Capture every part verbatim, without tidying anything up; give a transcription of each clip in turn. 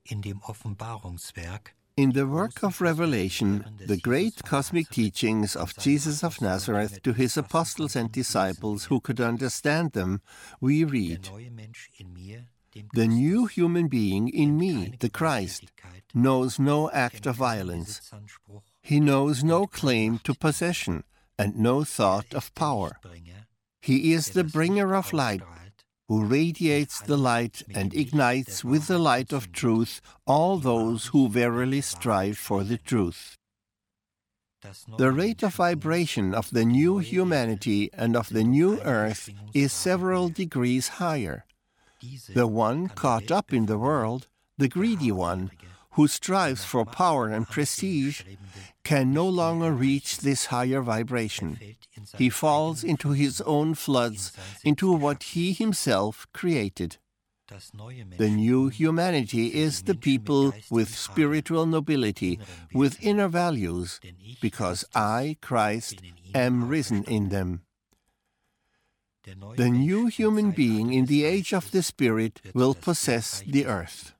in dem Offenbarungswerk. In the work of Revelation, the great cosmic teachings of Jesus of Nazareth to his apostles and disciples who could understand them, we read, "The new human being in me, the Christ, knows no act of violence. He knows no claim to possession and no thought of power. He is the bringer of light, who radiates the light and ignites with the light of truth all those who verily strive for the truth." The rate of vibration of the new humanity and of the new earth is several degrees higher. The one caught up in the world, the greedy one, who strives for power and prestige, can no longer reach this higher vibration. He falls into his own floods, into what he himself created. The new humanity is the people with spiritual nobility, with inner values, because I, Christ, am risen in them. The new human being in the age of the Spirit will possess the earth.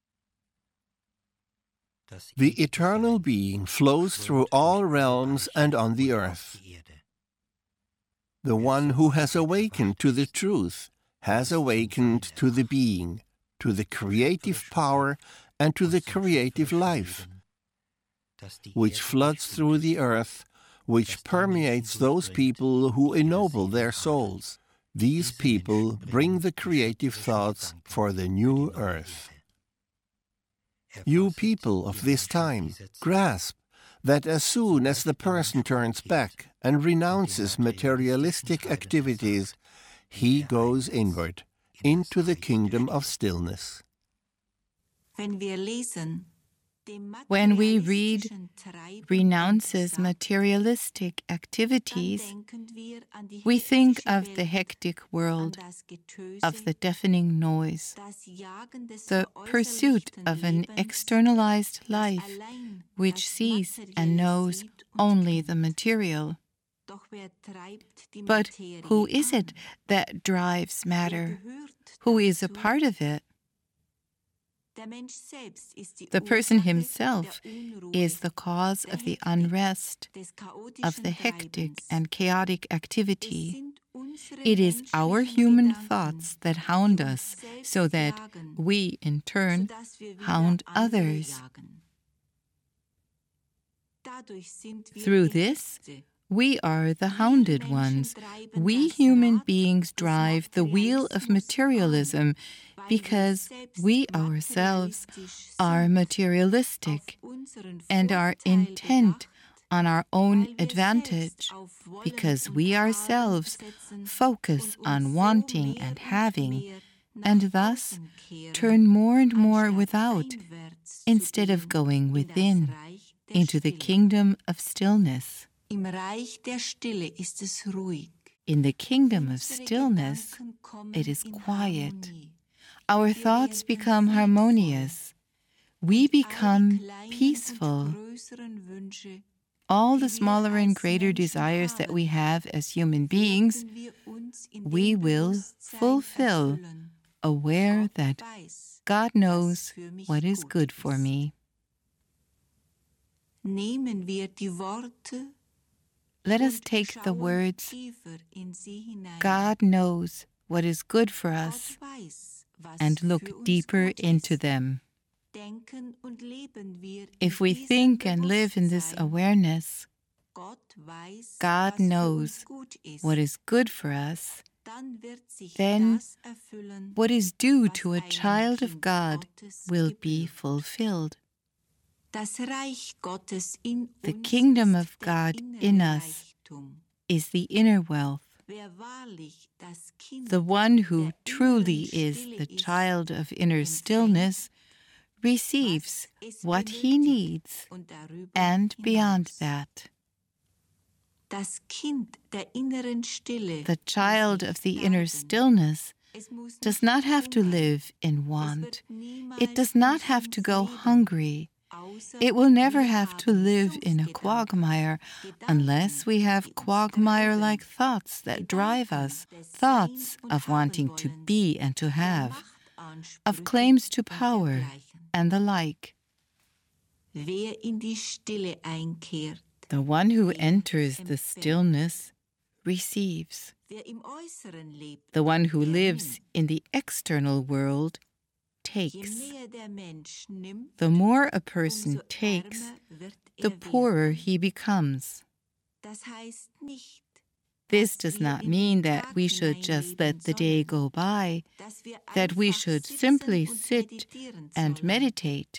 The eternal being flows through all realms and on the earth. The one who has awakened to the truth has awakened to the being, to the creative power and to the creative life, which floods through the earth, which permeates those people who ennoble their souls. These people bring the creative thoughts for the new earth. You people of this time, grasp that as soon as the person turns back and renounces materialistic activities, he goes inward, into the kingdom of stillness. When we read renounces materialistic activities, we think of the hectic world, of the deafening noise, the pursuit of an externalized life which sees and knows only the material. But who is it that drives matter? Who is a part of it? The person himself is the cause of the unrest, of the hectic and chaotic activity. It is our human thoughts that hound us, so that we, in turn, hound others. Through this, we are the hounded ones. We human beings drive the wheel of materialism because we ourselves are materialistic and are intent on our own advantage, because we ourselves focus on wanting and having, and thus turn more and more without, instead of going within, into the kingdom of stillness. In the kingdom of stillness, it is quiet. Our thoughts become harmonious. We become peaceful. All the smaller and greater desires that we have as human beings, we will fulfill, aware that God knows what is good for me. Let us take the words, God knows what is good for us, and look deeper into them. If we think and live in this awareness, God knows what is good for us, then what is due to a child of God will be fulfilled. The kingdom of God in us is the inner wealth. The one who truly is the child of inner stillness receives what he needs, and beyond that. The child of the inner stillness does not have to live in want. It does not have to go hungry. It will never have to live in a quagmire unless we have quagmire-like thoughts that drive us, thoughts of wanting to be and to have, of claims to power, and the like. Wer in die Stille einkehrt, The one who enters the stillness receives. wer im Äußeren lebt, The one who der lives nimmt. in the external world Je takes. mehr der Mensch nimmt, The more a umso person takes, ärmer wird the er poorer werden. he becomes. Das heißt nicht, This dass does wir not in den mean that Tag we should just hineinleben let the day sollen, go by, dass wir that we einfach should sitzen simply und sit meditieren and sollen. meditate.